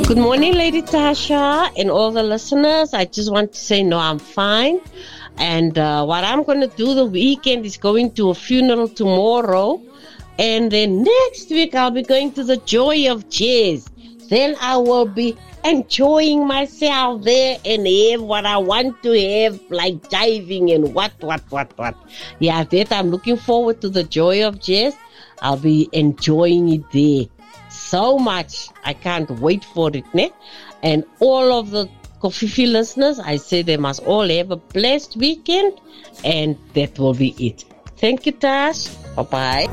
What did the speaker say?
Good morning, Lady Tasha, and all the listeners. I just want to say, no, I'm fine. And what I'm going to do the weekend is going to a funeral tomorrow. And then next week, I'll be going to the Joy of Jazz. Then I will be enjoying myself there and have what I want to have, like diving and what. Yeah, that I'm looking forward to the Joy of Jazz. I'll be enjoying it there so much. I can't wait for it, ne? And all of the Kofifi listeners, I say they must all have a blessed weekend, and that will be it. Thank you, Tash. Bye-bye.